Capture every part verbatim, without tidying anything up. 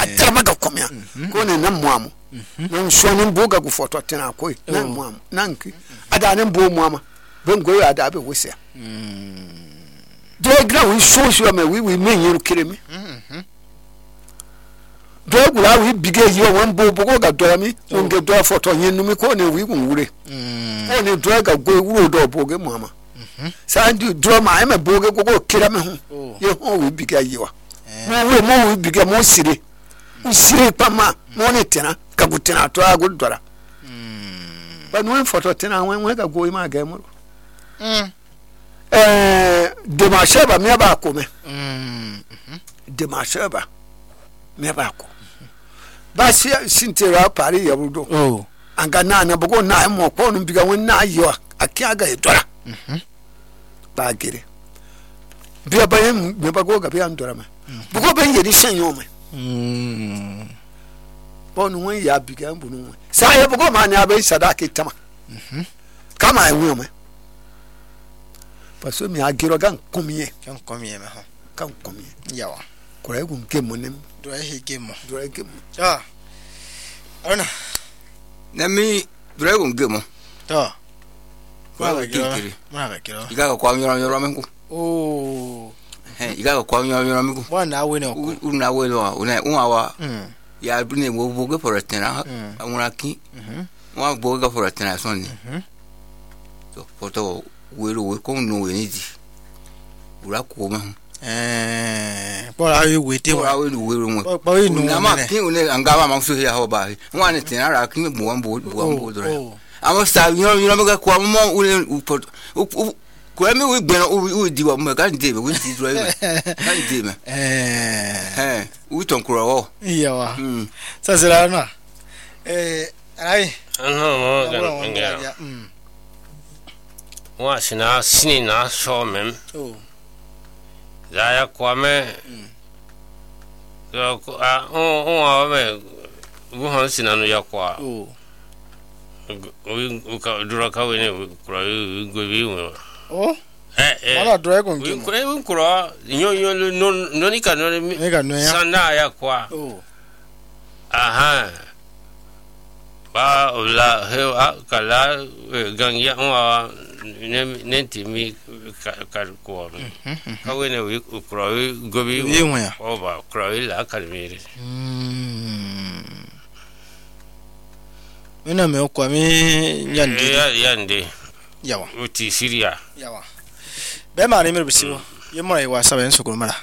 atama ga komia ko ne na moamo na nso ne mbo ga gu foto tena ko na moamo na nki ada ne mbo moama ben go ada be wosia do gra we so so ma we we me yiru kiremi do gura we bige yi won bo bo ga do mi nge do foto yenu mi ko ne we wure ko ne do ga go wuro do bo ge moama sa ndi do ma e ma bo ge go kira me ho ye ho we bige yi wa mo we mo we bige mo sire sire pa ma mo ne tena ka gutena to agu dora ba no foto tena wen we ga go ma ga mo eh de ma sheba me ba ko me de ma sheba me ba ko ba si sintera pari ya budo oh anga na na bugo na mo ko no biga won na yo akia ga dora ba gire bia ba yem me ba go ga bia ndora ma bugo ben ye di shen yo me mm bonu won ya biga mbu no sa ye bugo ma na ba sadaka tama mhm kama e wo me parce mi agiro gan combien kan combien me ha kan combien yawa ko ay gun kemo nem do ay kemo do ay kemo ah ana nami do gun kemo to ko ga kikiri ma ga kiro iga ko nyoro nyoro menku oh he iga ko nyoro nyoro menku bwana we no ku una we lo una unwa mm ya bune wo bo ge for tena una ki mhm wa bo ge for tena sonni mhm so photo we lo we ko no we ni di ura ko me eh bora we we te bora we we ro ba we no na ma ki une anga ma so ya ho ba wa ni tena ra ki bo bo bo bo do amo sta yo yo me ga ko mo une ko me we gbe no we di wa me ka ndi be we di do e ka ndi me eh eh we ton kuro wo yawa mm sa sera na eh ai no mo ga nga mm wa sina sini na so mem oh ya kwa me ya ko a o o a me bu han sina no ya kwa oh o ka dura ka we ne kura go bi wo oh eh eh wala dragon ki ko e kura nyo nyo no no ni ka no ni ka no ya sana ya kwa oh aha ba la he kala gang ya wa ne ne ti mi ka ka ko ka we ne we kura go bi wo o ba kura la ka mi mm ina me kwa mi yande ya yande yawa uti siria yawa be ma ni me bisiwo ye mo wa sabe nsukuru mara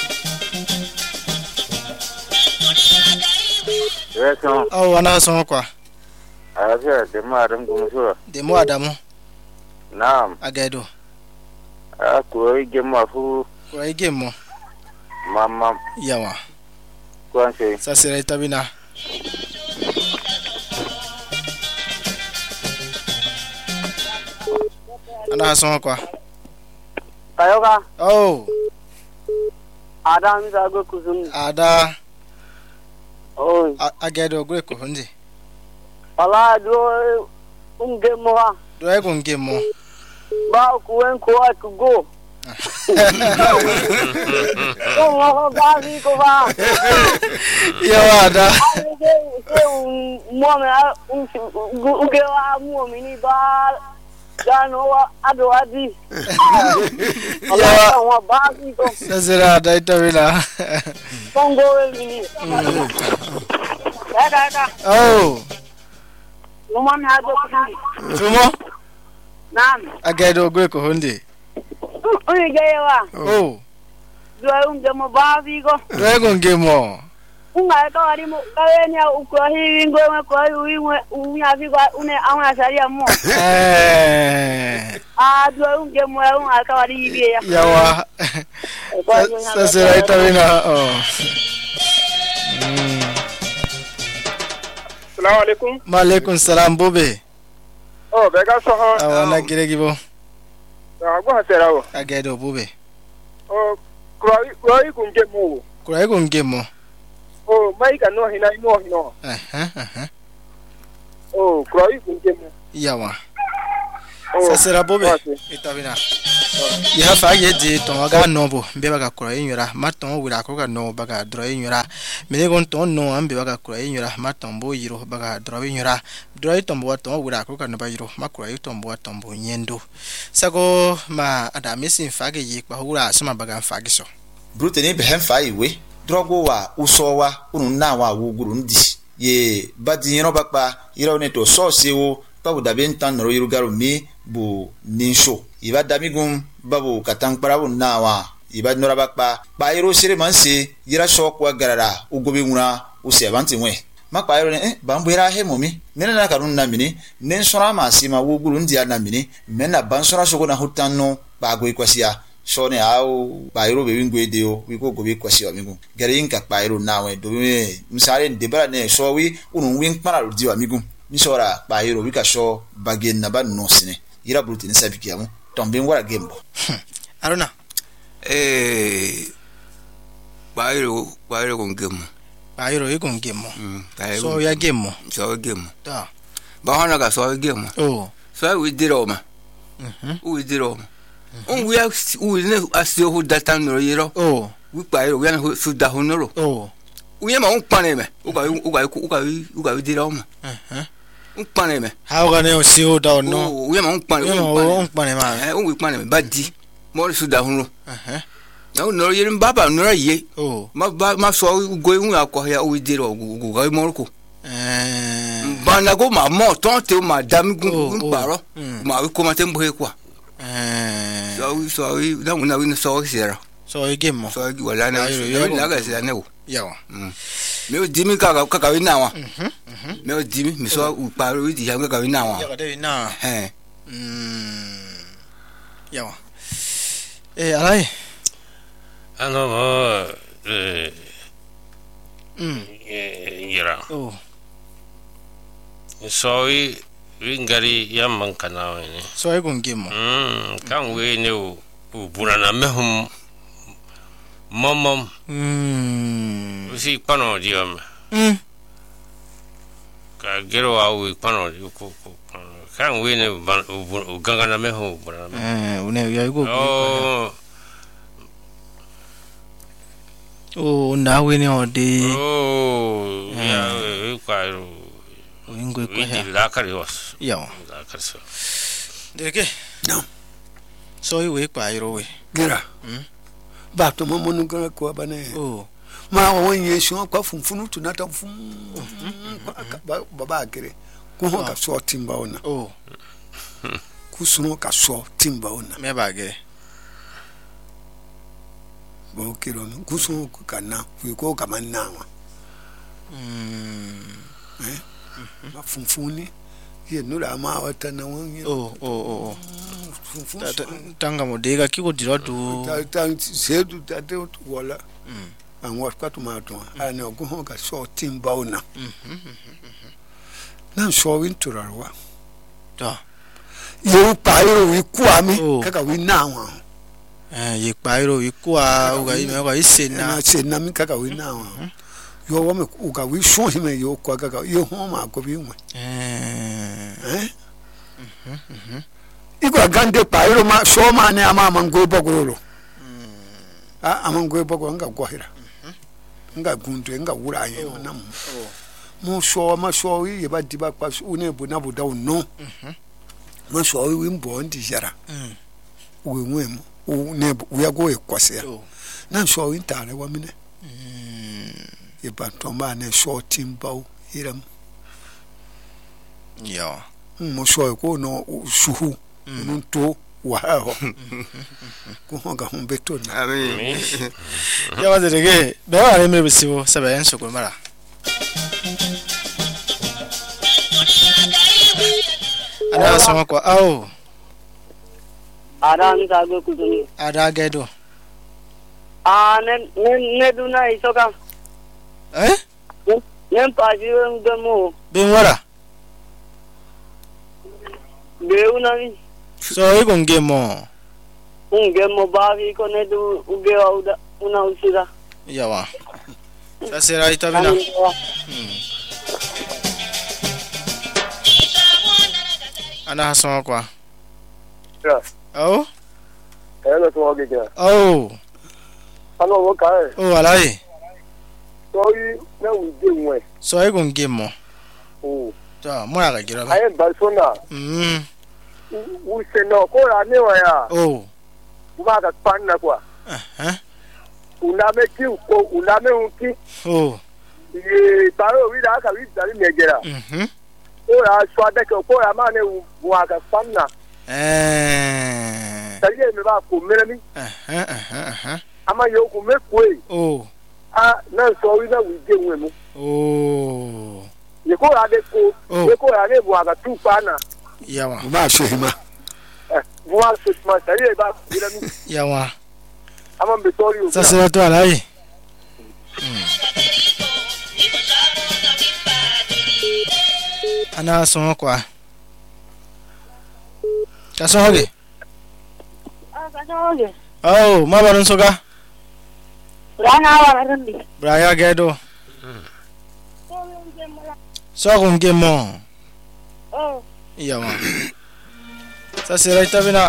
yes oh wana so kwa Aja de madam gumsura. De mo adamu. Naam. Agado. Ah ko ige mafu. Ko ige mo. Mama. Yawa. Kwanse. Sasira itabina. Ana so kwa. Kayoka. Oh. Ada mi zago kuzum. Ada. Oh. Agado gwe ko hunde. Ala do unge mo ha. Do e unge mo. Ba ku en ko ak go. Oh mo ga vi ko ba. Yo ada. Mo me unge wa mo mi ni ba. Jano wa ado adi. Ya wa ba vi ko. Sazira da itawila. Kongo we ni. Ka ka. Oh. Mama mi ado kundi. Tumo? Naam. Agado gwe ko hunde. Uni gewa. Oh. Dua unge mo ba vi ko. Do e unge mo. Unga ka wari mo kawenya ukwa hivi ngwe kwa hivi unya vi kwa une auna sharia mo. Eh. Ah dua unge mo unga ka wari hivi ya. Yawa. Sasa itawina oh. Mm. Assalamu alaikum. Wa alaikum salam bobe. Oh bega so ho. Awana giregibo. Ah go hasera wo. Agado bobe. Oh kroi kroi kunge mo. Kroi kunge mo. Oh mai ka no hina no hino. Eh eh eh. Oh kroi kunge mo. Yawa. Oh sasa bobe itawina. ya fa ye di ton ga no bo be ba ga kura yinyura maton wira ko ga no ba ga dro yinyura me gon ton no ambe ba ga kura yinyura maton bo yiro ba ga dro yinyura dro ton bo ton wira ko ga no ba yiro makura yi ton bo ton bo nyendo sago ma ada mesin fa ga yi pa hura asma ba ga fa gi so brute ni be hen fa iwe drogo wa uso wa unu na wa wuguru ndi ye badi yiro ba pa yiro ne to so se wo pa bu da ben tan ro yiro garo mi bu ninsho iba damigum babu katankpara bu na wa iba nora ba pa pa yiro sire manse yira so kwa garara ugobe ngura use abanti nwe makpa yiro ne eh bambwera he momi nena na karun na mini nen sora ma sima wuguru ndi na mini mena bansora so na hutanno ba go ikwasia so ne au ba yiro be wingwe deo wi go go be kwasia amigu gari inka pa yiro na we do me msare ndebara ne so wi unu wing para dio amigu misora pa yiro wi ka so bagen na ba no sine yira bruti ne sabiki amu tombe ngora gembo arona eh bayiro bayiro kon gemo bayiro yi kon gemo mm so ya gemo so gemo ta ba hona ga so gemo oh so we diro ma mhm we diro on we we ne asio hu data no yiro oh we bayiro we na su da honoro oh we ma on pane me u ga u ga u ga u ga diro ma mhm un pane me how ga ne o si o da no oh we ma un pane un pane ma eh un we pane me ba di mo su da honoro mhm no no yirin baba no ye oh ma ma so go un akọ ya o diro go ga mo ko eh bana go ma mo ton te ma dami gun paro ma ko ma tembo he kwa eh so so da una win so sera so e gemo so wala na na ga sera ne o yawa me o dimi ka ka ka win na wa mhm me o dimi mi so paro wi di ya ka win na wa ya ga de na eh mm yawa eh alai ano mo eh mm yira oh so we we ngari yamman kana ne so e gon gemo mm kan we ne o burana mehum momom mm usi pano diom mm ka gero au pano ko ko kan we ne u gangana mehum burana eh une ya go oh oh na we ne o de oh ya ka Ingwe ko ya la karios ya la karso de ke no so i we pa iro we gira mm ba to mo monu gara ko bane oh ma won ye shon kwa funfunu tunata fun ba ba gire ko ho ka so timba ona oh ku suno ka so timba ona me ba gire bo kiro ku suno ka na ku ko ka man na wa mm eh ma funfuni ye nura ma wata na won oh oh oh tanga mo dega ki ko dira du ta ta se du ta te wala mm an wa ka to ma to ana ko ho ka so timba ona na so win turarwa ta ye pa iro wi ku ami kaka wi na wa eh ye pa iro wi ku a o ga ime o ga ise na se na mi kaka wi na wa yo wa me u ga wi so hime yo kwa kaka yo ho ma ko bi nwe eh eh mhm mhm iko gande pa iro ma so ma ne ama mango bogoro mm ah amango bogoro nga gohira nga gundu nga wura ye na mo mo so ma so wi ye ba di ba kwa une bu na bu da no mhm mo so wi mbo ndi jara mm we nwe mo o ne we go e kwase na so wi tare wa mine mm e ba to ma ne so timba o hiram yo mo so ko no suhu nun to wa ho ko ho ga hon beto na amen ya wa de ge be wa re me bisiwo sabe en so ko mara ana so ko au Ada ni sago kuduni. ada gedo Ah ne ne ne duna isoka. eh Nem paji ngemo. ben wara Be una ni. so e gon gemo Ngemo bavi ko ne du uge auda una usida. ya wa sa sera itabina ana so ko Yeah. au Hello, to all again. Oh. Hello, okay. Oh, alai. Sorry, now we do one. So I gon game mo. Oh. Ta mo aga gira ba. I am Barcelona. Mm. We say no, ko ra ne wa ya. Oh. Ba ka pan na kwa. Eh. Una me ki ko una me un ki. Oh. Ye baro wi da ka wi da ni gera. Mhm. Ko ra swa de ko ko ra ma ne wa ka pan na. Eh. Tari me ba ko mere ni. Eh eh eh. Ama yo ko me ko e. Oh. Ah, na so wi na wi de we mu. Oh. Ye ko ra de ko, ye ko ra ne wa ka tu pa na. Yawa. Ba shehima. Eh, wa so ma tari ba ko mere ni. Yawa. Ama be tori o. Sasa watu alai. Ana son kwa. Ka son hoge. Ah, ka son hoge. Oh, ma barun soga. Rana wa randi. Braya gedo. So gon gemo. Oh. Yawa. Sasa raita bina.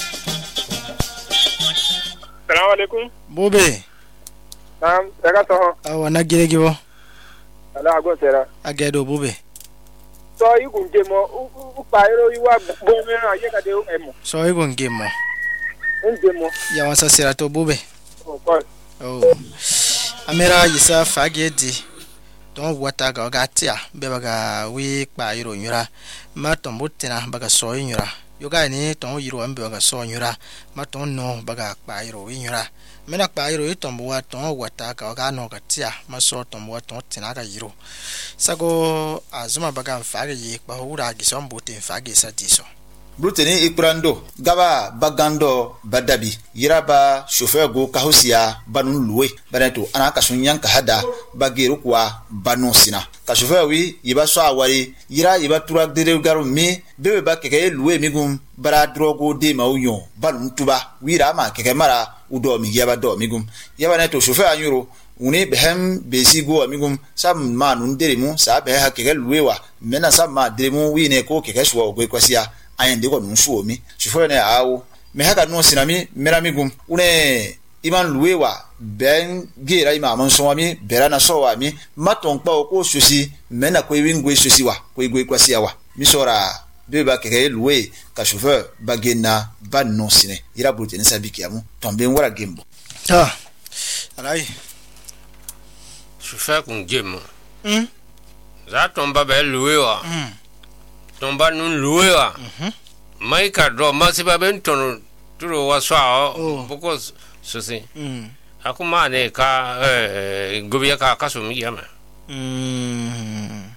Assalamu alaikum. Bobe. Naam, daga to. Awa na gire gibo. Ala go sera. Agedo bobe. So you gun je mo u pa ero yi wa bo me na ye ka de e mo. So I gon gemo. Nje mo. Yawa sasa to bobe. Oh, ko. Oh. Amera yisa fagedi. Don wata ga gatia be baga wi pa yiro nyura. Ma tombo tina baga so nyura. Yoga ni ton yiro ambe baga so nyura. Ma ton no baga pa yiro wi nyura. Mena pa yiro itombo wa ton wata ga ga no gatia ma so tombo wa ton tina ga yiro. Sago azuma baga mfage yi pa hura gi so mbote mfage sa diso. Bruteni ikrando gaba bagando badabi yiraba chauffeur go kahusia banun luwe baneto anaka sunyan ka hada bagiru kwa banu sina ka chauffeur wi yiba so awari yira yiba tura dere garu mi bebe ba keke luwe migum bara drogo de mauyo banun tuba wira ma keke mara udo mi yaba do migum yaba neto chauffeur anyuro uni behem besigo amigum sam ma nun dere mu sa be ha keke luwe wa mena sam ma dere mu wi ne ko keke shwo go kwasia ayende ko nunsu omi chifo ne awo me haka no sinami meramigum une iman luwewa ben gera ima monso ami berana so wa mi maton pa ko sosi mena ko wingwe sosi wa ko igwe kwasi wa mi sora be ba keke luwe ka chauffeur bagena ban no sine ira brute ne sabiki amu tombe ngora gembo Ah. Alai. Chauffeur kun gemo. Hmm. Za tomba be luwewa. Hmm. Tomba nun luwewa. Mhm. Mai ka do masiba ben tono turo waswa Oh. boko sosi. Hmm. Akuma ne ka eh gobia ka kasumi yama. Hmm.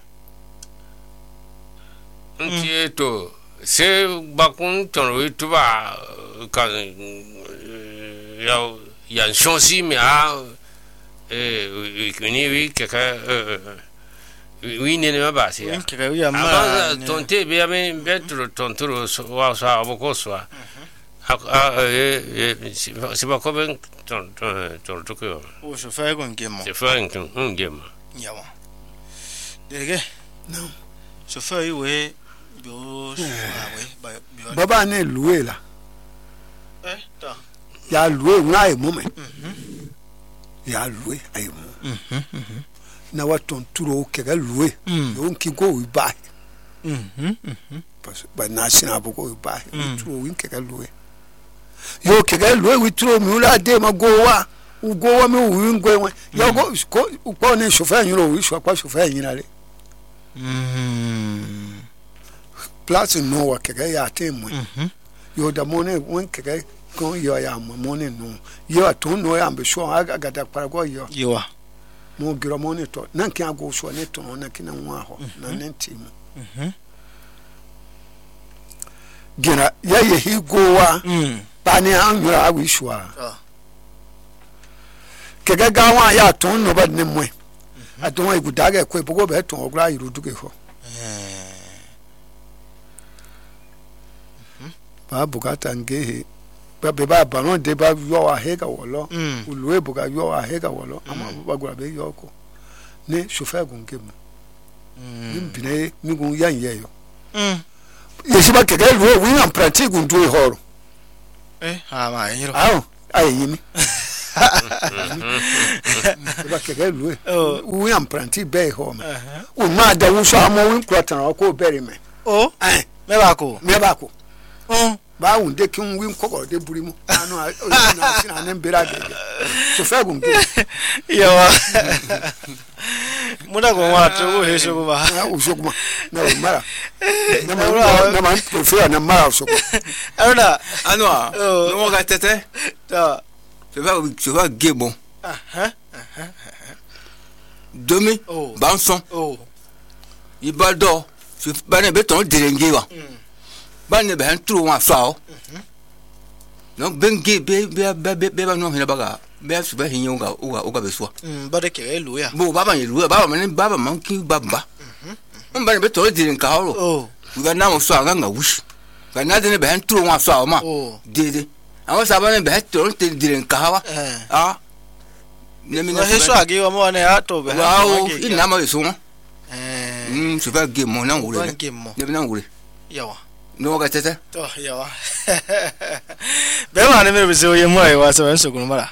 Nti to se bakun tono tuba ka ya ya chonsi me a eh ni wi ke ka wi ne ne ba si ya. Kika ya ma. Aba tonte be be betro tonturo wa sa boko swa. Ah eh si ba ko ben ton ton to ko. O chauffeur gon gemo. Se fa un un game. Yawa. Dege. No. Chauffeur iwe bio awe ba bio. Baba ne luwe la. Eh, ta. Ya luwe ngai mume. Mhm. Ya luwe ai mu. Mhm. Mhm. Na waton turo keke luwe. Mm. Yo nki go wi ba. Mhm. Mhm. Parce ba na sina bo go wi ba. Mm. Turo wi keke luwe. Yo keke luwe wi turo mi ula de ma go wa. U go wa mi wi ngwe wa. Yo go ko ko ne chauffeur yiro wi so pa chauffeur yira le. Mhm. Place no wa keke ya te mu. Mhm. Yo da mone won keke kon yo ya mo mone no. Yo atun no ya ambe so aga gada para go yo. Yawa. Mo gira mone to nan kan go so ne to na kina nwa ho na nenti mu. Mhm. Gira ya ye hi go wa Mm. pani an yura awi shwa. Ah. Keke ga wa ya ton no ba ne mo. Aton wa igudaga ko ebogo be ton ogura yiru duge ho. Ba bukata ngehe ba be ba banon de ba yo wa hega wolo. Mm. Uluwe buga yo wa hega wolo ama ba gura be yo ko. Ne chauffeur gun gemu. Mm. Nim bine mi gun yan ye yo. Mm. Yesiba keke luwe wi am pratique gun duwe horo. eh ha ma yiro awo ayi yimi ba keke lu o wi am pranti be ho me o ma da wo so amo wi kwatan ko bere me o eh me ba ko me ba ko o ba wu de kin wi ko de buri mu anu na sina na mbera de so fa gun yawa muna go wa to he so ba na o so kuma na mara na mara na man prefer na mara so ara anu a no mo ga tete ta je vais je vais gebo ah ah domi oh banson oh ibado je ba ne be ton direnge wa ba ne be han tru wa fa o no bengi be be be be ba no hina baga be su be hin yoga o ga be so mm ba de ke lu ya bo baba ye lu baba man baba man ki baba mm ba ne be ton direnga o oh ga na mo so ga nga wush ga na de ne be han tru wa fa o ma oh dede àwọn sábà ní bẹ́ẹ̀ tó ń tẹ dirin kawa ah ne mi na he so agi o mo ne ato be wa o ina ma yeso won eh mm so ba game mo na wure ne ne bi na wure yawa no ga tete to yawa be ma ne me be so ye mo ai wa so en so gun mara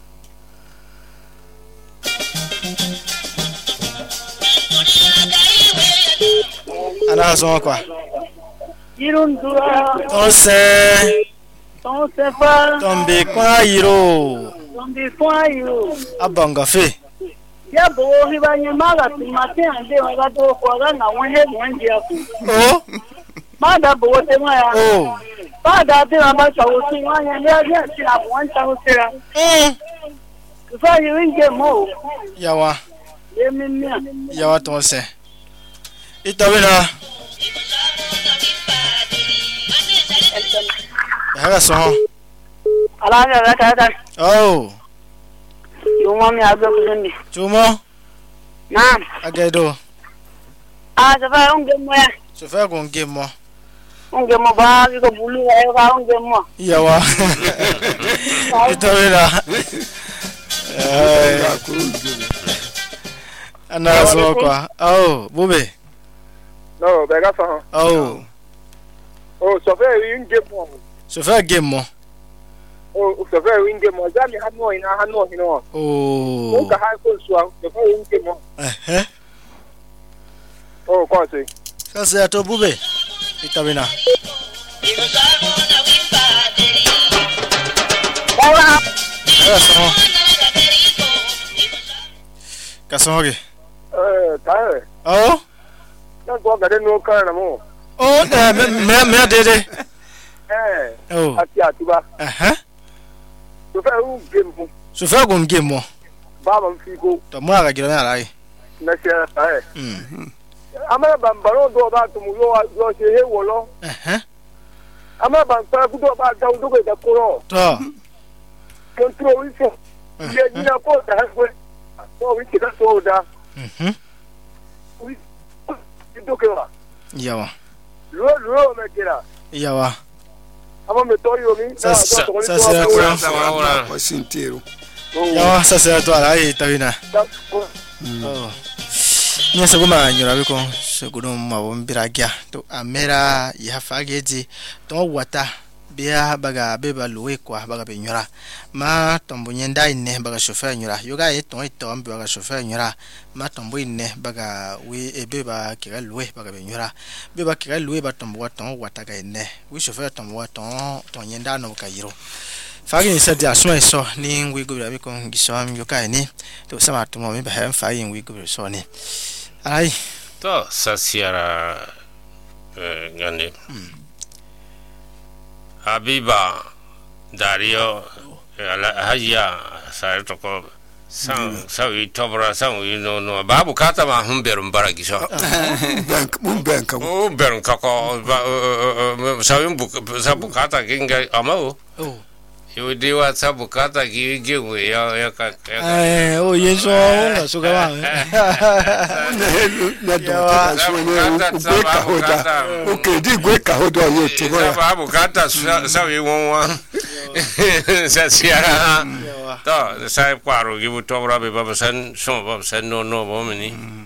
ana so kwa Irundura to se ton se fa tombe kwa yiro tombe kwa yiro abanga fe ya bo hibanye maga timate ande waga to ko ga na won he won je aku oh ma da bo te ma ya oh ba da te ma ba chawo ti wa ya ya ya ti na won chawo ti ra eh fa yi nge mo yawa ye mi mi yawa to se itawina ya so ala ga ga ta ta oh yo mo mi agbe ku ni tumo na agedo a sa fa nge mo ya so fe gon game mo nge mo ba ko bulu ya ga nge mo yawa itawina eh ana so kwa oh bube no be ga fa oh o so fe wi nge mo so fe game mo o so fe wi nge mo za mi ha no ina ha no hino oh o ka ha ko so so fe wi nge mo eh o ko se sasa to bube itawina Hola. ya so kasonge eh ta oh na ko ga de no ka na mo oh eh me me dede eh oh ati atuba eh so fe wi nge mo so fe gon game mo ba ma fi ko to mo aga gira na rai na se eh mm amara bambaro do ba to mu yo yo se he wo lo eh amara bambara ku do ba da do be da ko ro to control wi so ye ni na ko da ha ko ko wi ki da so da mhm wi do ke wa yawa lo lo me kira yawa ama me to yo mi Sa- sa- sa- sa- sa- Ahora, o sintero yawa sasa to ala itawina oh nya saguma nyura biko seguro mawombira gya to amera ya fageti to wata bia baga beba luwe kwa baga benyura ma tombo nyenda ine baga chauffeur nyura yoga e to ito ambi baga chauffeur nyura ma tombo ine baga we e beba kira luwe baga benyura beba kira luwe ba tombo wa ton wata ga ine we chauffeur tombo wa ton to nyenda no ka yiro fagi ni sadi asuma iso ni ngwi gubira biko ngiso am yoka ni to sama to mo me ba hem fagi ngwi gubira so ni ai to sasiara gande Habiba Dario Hajiya sai to ko san sai tobra san wi no no babu kata ma hun berun baraki so bank mun bank o berun ka ko sai bu sa bukata kinga amao oh yo dewa sa bukata ki ki we ya ya ka eh o yeso nga so ga na helu na do ta so ne u ka hoda o ke di gwe ka hoda yo to sa babu kata sa wi won wa sa siara to sai kwaro gi bu tobra be baba san so baba san no no bo mini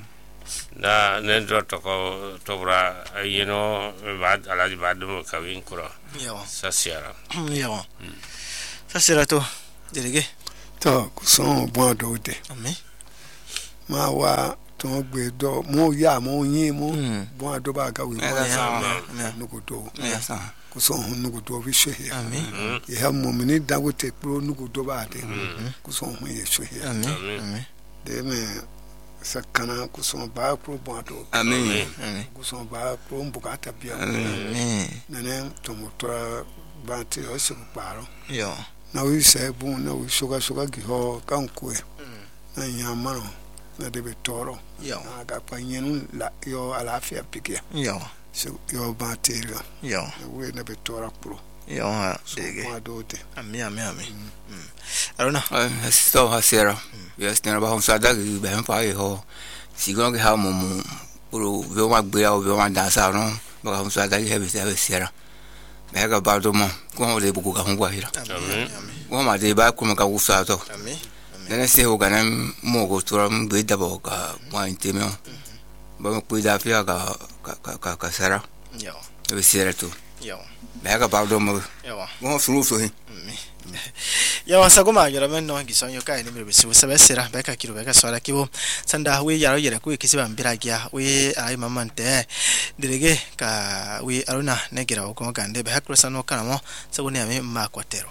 na ne do to ko to bra yino ba ala ba dum ka win kura yo sa siara yo sa siara to délégué to kuson bon do de ami ma wa to gbe do mo ya mo yin mo bon do ba ga wi nugo do kuson hun nugo do vi she here ami ye ha mo mini Dangote pro nugo do ba de kuson hun ye she here ami ami de me sakana kuson ba pro bon do amen kuson ba pro mbukata bia amen nene to motora ba ti o se paro yo na wi se bu na wi soga soga gi ho kan ku na nyama na de betoro yo na ga pa yin la yo alafia pikia yo so yo bacteria yo na wi na betora pro yo délégué ma do te ami ami ami Aruna sto hasera yes tena ba homsa da gi ba pa e ho sigon ge ha mo mo pro ve ma gbe ya o ve ma dansa no ba homsa da gi he be sera ba ga ba do mo ko le bu ko ga hongwa hira amen wo ma de ba ko ma ka usa to amen nene se ho ga na mo go to ram gbe da ba ka wa inteme ba mo ku da fia ga ka ka ka sera yo be sera to yo ba ga ba do mo yo wo sunu so hi ya wasagoma yara men no ngisonyo kai ni mirbe sibu sabesera beka kiro beka swara kibo sanda we yaro yere ku ikisiba mbiragia we ai mamante délégué ka we Aruna negira ko gande be hakrosa no kanamo sagoni ame makwatero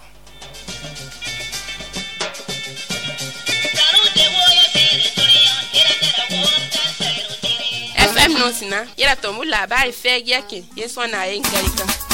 F M no sina yera to mu labari fege yake yeso na yin garika